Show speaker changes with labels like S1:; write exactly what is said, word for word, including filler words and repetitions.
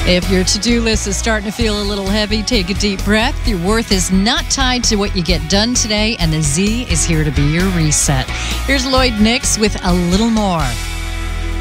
S1: If your to-do list is starting to feel a little heavy, take a deep breath. Your worth is not tied to what you get done today, and the Z is here to be your reset. Here's Lloyd Nix with A Little More.